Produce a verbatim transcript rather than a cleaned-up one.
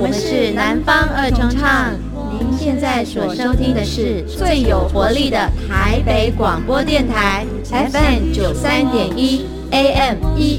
们是南方二重唱。您现在所收听的是最有活力的台北广播电台 F M 九三点一 A M 一